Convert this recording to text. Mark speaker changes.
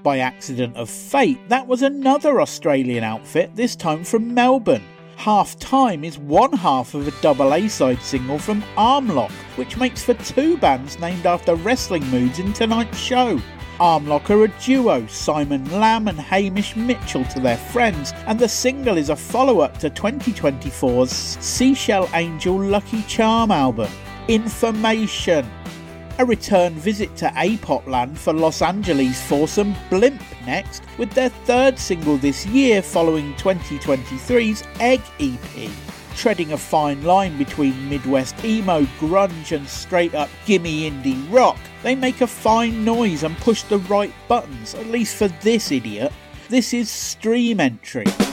Speaker 1: By Accident of Fate, that was another Australian outfit, this time from Melbourne. Half Time is one half of a double A-side single from Armlock, which makes for two bands named after wrestling moods in tonight's show. Armlock are a duo, Simon Lamb and Hamish Mitchell to their friends, and the single is a follow-up to 2024's Seashell Angel Lucky Charm album, Information. A return visit to A-Popland for Los Angeles foursome Blimp next, with their third single this year following 2023's Egg EP. Treading a fine line between Midwest emo, grunge and straight up gimme indie rock, they make a fine noise and push the right buttons, at least for this idiot. This is Stream Entry.